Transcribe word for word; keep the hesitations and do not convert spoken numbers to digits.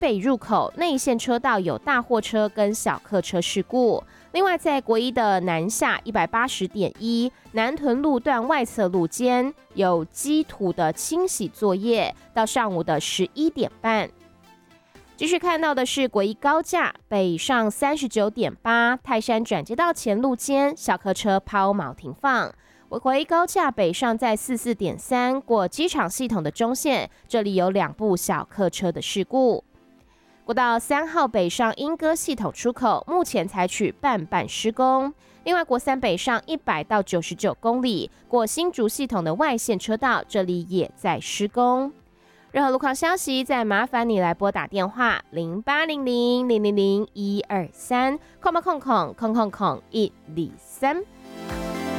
北入口内线车道有大货车跟小客车事故。另外，在国一的南下 一百八十点一 南屯路段外侧路间有基土的清洗作业，到上午的十一点半。继续看到的是国一高架北上 三十九点八 泰山转接道前路间小客车抛锚停放。国一高架北上在 四十四点三 过机场系统的中线，这里有两部小客车的事故。国道三号北上莺歌系统出口目前采取半半施工。另外，国三北上一百到九十九公里过新竹系统的外线车道，这里也在施工。任何路况消息，再麻烦你来拨打电话零八零零零零零一二三空空空空空空一二三。